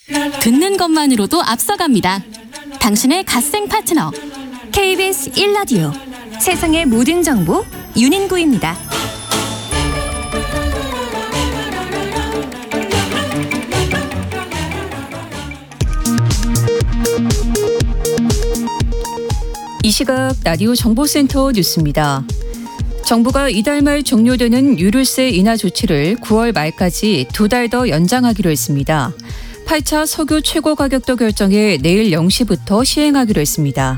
듣는 것만으로도 앞서갑니다. 당신의 갓생 파트너 KBS 1라디오 세상의 모든 정보 윤인구입니다. 이 시각 라디오 정보센터 뉴스입니다. 정부가 이달 말 종료되는 유류세 인하 조치를 9월 말까지 2달 더 연장하기로 했습니다. 8차 석유 최고 가격도 결정에 내일 0시부터 시행하기로 했습니다.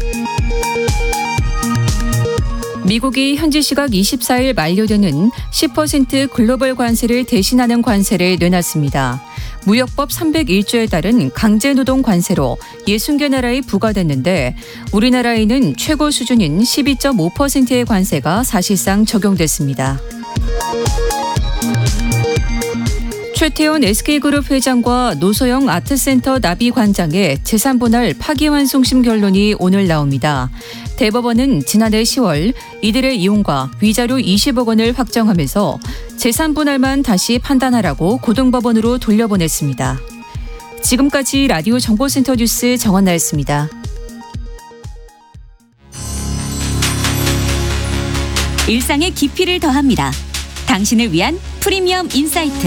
미국이 현지 시각 24일 만료되는 10% 글로벌 관세를 대신하는 관세를 내놨습니다. 무역법 301조에 따른 강제노동 관세로 60개 나라에 부과됐는데 우리나라에는 최고 수준인 12.5%의 관세가 사실상 적용됐습니다. 최태원 SK그룹 회장과 노소영 아트센터 나비 관장의 재산분할 파기환송심 결론이 오늘 나옵니다. 대법원은 지난해 10월 이들의 이용과 위자료 20억 원을 확정하면서 재산분할만 다시 판단하라고 고등법원으로 돌려보냈습니다. 지금까지 라디오 정보센터 뉴스 정원나였습니다. 일상의 깊이를 더합니다. 당신을 위한 프리미엄 인사이트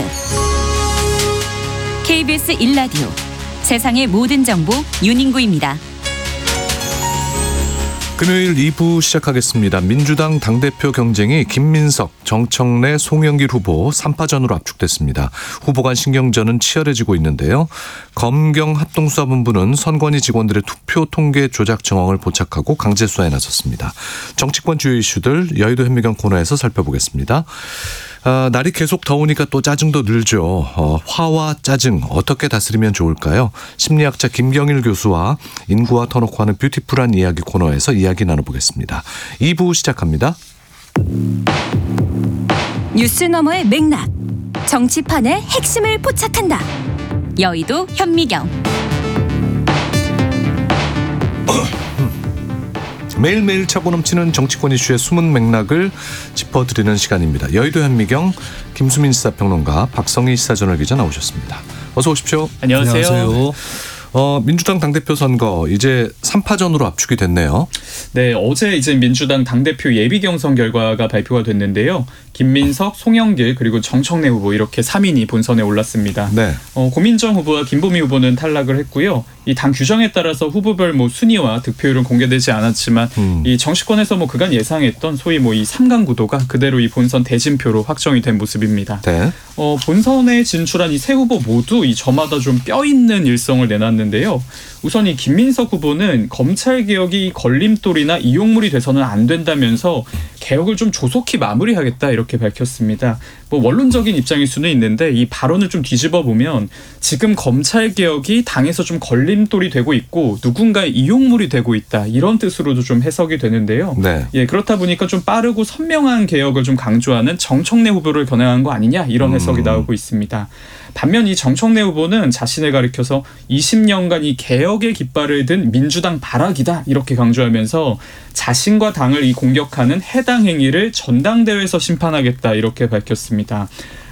KBS 1라디오 세상의 모든 정보 윤인구입니다. 금요일 2부 시작하겠습니다. 민주당 당대표 경쟁이 김민석, 정청래, 송영길 후보 3파전으로 압축됐습니다. 후보 간 신경전은 치열해지고 있는데요. 검경 합동수사본부는 선관위 직원들의 투표 통계 조작 정황을 포착하고 강제 수사에 나섰습니다. 정치권 주요 이슈들 여의도 현미경 코너에서 살펴보겠습니다. 날이 계속 더우니까 또 짜증도 늘죠. 화와 짜증 어떻게 다스리면 좋을까요? 심리학자 김경일 교수와 인구와 터놓고하는 뷰티풀한 이야기 코너에서 이야기 나눠보겠습니다. 2부 시작합니다. 뉴스 너머의 맥락, 정치판의 핵심을 포착한다. 여의도 현미경. 매일매일 차고 넘치는 정치권 이슈의 숨은 맥락을 짚어드리는 시간입니다. 여의도 현미경 김수민 시사평론가, 박성희 시사저널기자 나오셨습니다. 어서 오십시오. 안녕하세요. 민주당 당대표 선거 이제 3파전으로 압축이 됐네요. 네, 어제 이제 민주당 당대표 예비 경선 결과가 발표가 됐는데요. 김민석, 송영길 그리고 정청래 후보 이렇게 3인이 본선에 올랐습니다. 네. 고민정 후보와 김보미 후보는 탈락을 했고요. 이 당 규정에 따라서 후보별 순위와 득표율은 공개되지 않았지만 이 정치권에서 그간 예상했던 소위 이 3강 구도가 그대로 이 본선 대진표로 확정이 된 모습입니다. 네. 본선에 진출한 이 세 후보 모두 이 저마다 좀 뼈 있는 일성을 내놨는데요. 우선 이 김민석 후보는 검찰 개혁이 걸림돌이나 이용물이 돼서는 안 된다면서 개혁을 좀 조속히 마무리하겠다 이렇게 밝혔습니다. 원론적인 입장일 수는 있는데 이 발언을 좀 뒤집어 보면 지금 검찰 개혁이 당에서 좀 걸림돌이 되고 있고 누군가의 이용물이 되고 있다 이런 뜻으로도 좀 해석이 되는데요. 네. 예, 그렇다 보니까 좀 빠르고 선명한 개혁을 좀 강조하는 정청래 후보를 겨냥한 거 아니냐 이런 해석이 나오고 있습니다. 반면 이 정청래 후보는 자신을 가리켜서 20년간 이 개혁의 깃발을 든 민주당 발악이다 이렇게 강조하면서 자신과 당을 이 공격하는 해당 행위를 전당대회에서 심판하겠다 이렇게 밝혔습니다.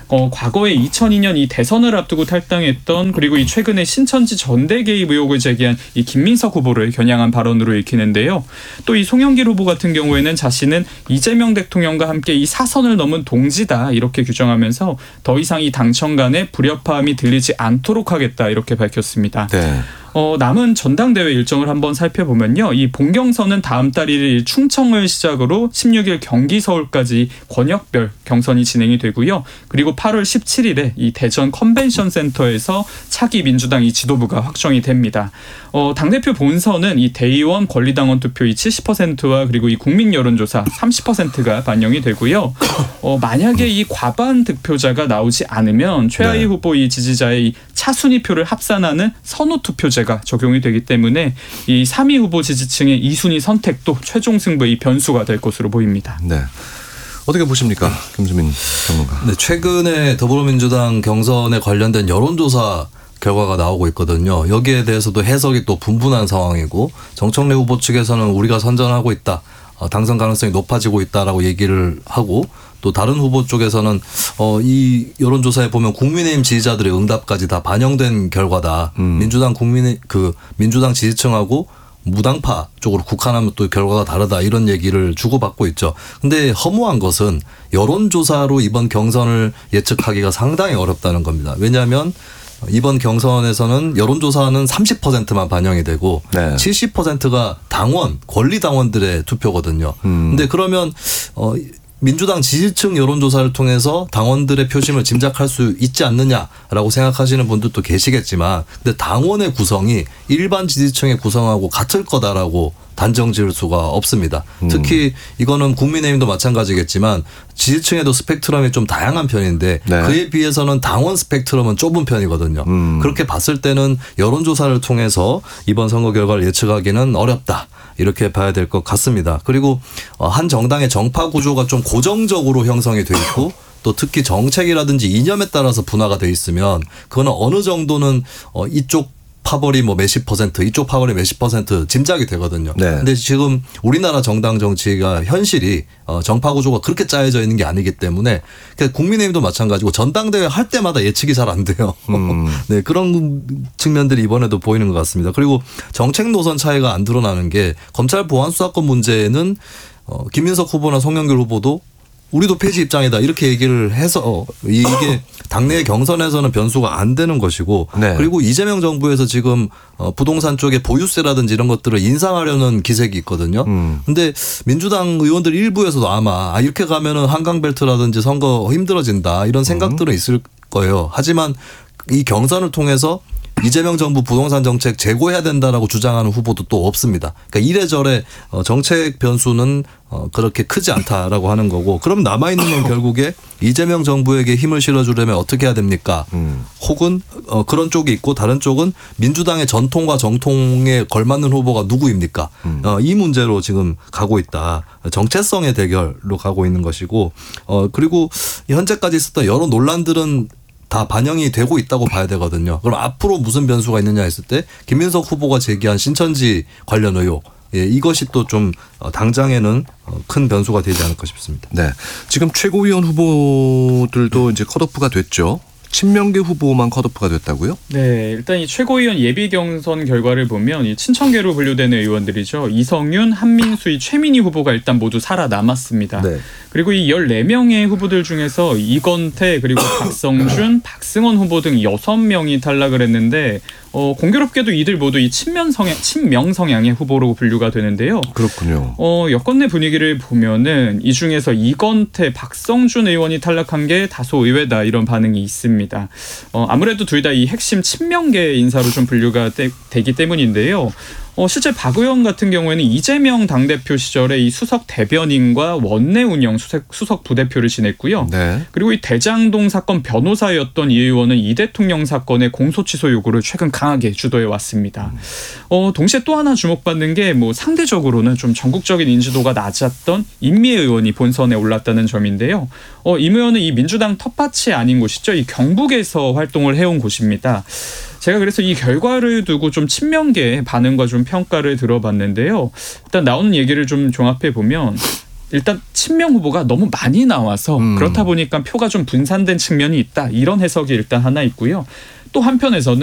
과거에 2002년 이 대선을 앞두고 탈당했던 그리고 이 최근에 신천지 전대 개입 의혹을 제기한 이 김민석 후보를 겨냥한 발언으로 읽히는데요. 또 이 송영길 후보 같은 경우에는 자신은 이재명 대통령과 함께 이 사선을 넘은 동지다 이렇게 규정하면서 더 이상 이 당청 간의 불협화음이 들리지 않도록 하겠다 이렇게 밝혔습니다. 네. 남은 전당대회 일정을 한번 살펴보면요. 이 본경선은 다음 달 1일 충청을 시작으로 16일 경기 서울까지 권역별 경선이 진행이 되고요. 그리고 8월 17일에 이 대전 컨벤션 센터에서 차기 민주당 이 지도부가 확정이 됩니다. 당대표 본선은 이 대의원 권리당원 투표 이 70%와 그리고 이 국민 여론조사 30%가 반영이 되고요. 만약에 이 과반 득표자가 나오지 않으면 최하위 후보 이 지지자의 이 차순위표를 합산하는 선호 투표제가 적용이 되기 때문에 이 3위 후보 지지층의 2순위 선택도 최종 승부의 변수가 될 것으로 보입니다. 네. 어떻게 보십니까, 김수민 평론가? 네, 최근에 더불어민주당 경선에 관련된 여론조사 결과가 나오고 있거든요. 여기에 대해서도 해석이 또 분분한 상황이고 정청래 후보 측에서는 우리가 선전하고 있다. 당선 가능성이 높아지고 있다라고 얘기를 하고 또 다른 후보 쪽에서는 이 여론조사에 보면 국민의힘 지지자들의 응답까지 다 반영된 결과다. 민주당 지지층하고 무당파 쪽으로 국한하면 또 결과가 다르다 이런 얘기를 주고받고 있죠. 근데 허무한 것은 여론조사로 이번 경선을 예측하기가 상당히 어렵다는 겁니다. 왜냐하면 이번 경선에서는 여론조사는 30%만 반영이 되고 네. 70%가 당원, 권리당원들의 투표거든요. 근데 그러면 민주당 지지층 여론조사를 통해서 당원들의 표심을 짐작할 수 있지 않느냐라고 생각하시는 분들도 계시겠지만 근데 당원의 구성이 일반 지지층의 구성하고 같을 거다라고 단정 지을 수가 없습니다. 특히 이거는 국민의힘도 마찬가지겠지만 지지층에도 스펙트럼이 좀 다양한 편인데 네. 그에 비해서는 당원 스펙트럼은 좁은 편이거든요. 그렇게 봤을 때는 여론조사를 통해서 이번 선거 결과를 예측하기는 어렵다. 이렇게 봐야 될 것 같습니다. 그리고 한 정당의 정파 구조가 좀 고정적으로 형성이 돼 있고 또 특히 정책이라든지 이념에 따라서 분화가 돼 있으면 그거는 어느 정도는 이쪽 파벌이 뭐 몇십 %, 이쪽 파벌이 몇십 % 짐작이 되거든요. 네. 근데 지금 우리나라 정당 정치가 현실이 정파 구조가 그렇게 짜여져 있는 게 아니기 때문에 국민의힘도 마찬가지고 전당대회 할 때마다 예측이 잘 안 돼요. 네, 그런 측면들이 이번에도 보이는 것 같습니다. 그리고 정책 노선 차이가 안 드러나는 게 검찰 보안 수사권 문제는 김민석 후보나 송영길 후보도 우리도 폐지 입장이다 이렇게 얘기를 해서 이게 당내 경선에서는 변수가 안 되는 것이고 네. 그리고 이재명 정부에서 지금 부동산 쪽에 보유세라든지 이런 것들을 인상하려는 기색이 있거든요. 근데 민주당 의원들 일부에서도 아마 이렇게 가면은 한강벨트라든지 선거 힘들어진다 이런 생각들은 있을 거예요. 하지만 이 경선을 통해서 이재명 정부 부동산 정책 재고해야 된다라고 주장하는 후보도 또 없습니다. 그러니까 이래저래 정책 변수는 그렇게 크지 않다라고 하는 거고 그럼 남아있는 건 결국에 이재명 정부에게 힘을 실어주려면 어떻게 해야 됩니까? 혹은 그런 쪽이 있고 다른 쪽은 민주당의 전통과 정통에 걸맞는 후보가 누구입니까? 이 문제로 지금 가고 있다. 정체성의 대결로 가고 있는 것이고 그리고 현재까지 있었던 여러 논란들은 다 반영이 되고 있다고 봐야 되거든요. 그럼 앞으로 무슨 변수가 있느냐 했을 때 김민석 후보가 제기한 신천지 관련 의혹 이것이 또 좀 당장에는 큰 변수가 되지 않을까 싶습니다. 네, 지금 최고위원 후보들도 이제 컷오프가 됐죠. 친명계 후보만 컷오프가 됐다고요? 네, 일단 이 최고위원 예비 경선 결과를 보면 이 친청계로 분류되는 의원들이죠. 이성윤, 한민수의 최민희 후보가 일단 모두 살아남았습니다. 네. 그리고 이 14명의 후보들 중에서 이건태 그리고 박성준, 박승원 후보 등 6명이 탈락을 했는데 공교롭게도 이들 모두 이 친명 성향의 후보로 분류가 되는데요. 그렇군요. 여권 내 분위기를 보면은 이 중에서 이건태, 박성준 의원이 탈락한 게 다소 의외다 이런 반응이 있습니다. 아무래도 둘 다 이 핵심 친명계 인사로 좀 분류가 되기 때문인데요. 실제 박 의원 같은 경우에는 이재명 당대표 시절에 이 수석 대변인과 원내 운영 수석 부대표를 지냈고요. 네. 그리고 이 대장동 사건 변호사였던 이 의원은 이 대통령 사건의 공소취소 요구를 최근 강하게 주도해 왔습니다. 동시에 또 하나 주목받는 게 뭐 상대적으로는 좀 전국적인 인지도가 낮았던 임미애 의원이 본선에 올랐다는 점인데요. 임 의원은 이 민주당 텃밭이 아닌 곳이죠. 이 경북에서 활동을 해온 곳입니다. 제가 그래서 이 결과를 두고 좀 친명계 반응과 좀 평가를 들어봤는데요. 일단 나오는 얘기를 좀 종합해 보면 일단 친명 후보가 너무 많이 나와서 그렇다 보니까 표가 좀 분산된 측면이 있다. 이런 해석이 일단 하나 있고요. 또 한편에서는